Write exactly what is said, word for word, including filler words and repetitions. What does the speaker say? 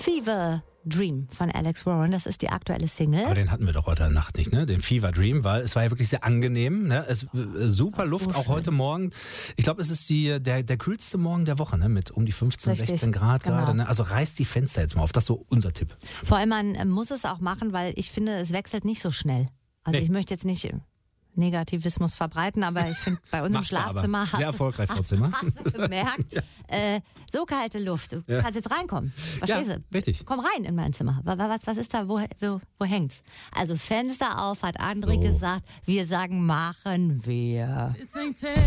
Fever Dream von Alex Warren, das ist die aktuelle Single. Aber den hatten wir doch heute Nacht nicht, ne? Den Fever Dream, weil es war ja wirklich sehr angenehm, ne? Es, äh, super Ach, so Luft, auch schön. heute Morgen. Ich glaube, es ist die, der, der kühlste Morgen der Woche, ne? Mit um die fünfzehn, Richtig, sechzehn Grad genau. gerade, ne? Also reißt die Fenster jetzt mal auf, das ist so unser Tipp. Vor allem, man äh, muss es auch machen, weil ich finde, es wechselt nicht so schnell. Also Nee. ich möchte jetzt nicht Negativismus verbreiten, aber ich finde, bei uns im Machst du aber. Schlafzimmer Sehr erfolgreich, Frau Zimmer. hast du gemerkt, Ja. äh, so kalte Luft. Du Ja. kannst jetzt reinkommen. Verstehst Ja, du? richtig. Komm rein in mein Zimmer. Was, was, was ist da? Wo, wo, wo hängt's? Also Fenster auf, hat André So. gesagt. Wir sagen, machen wir.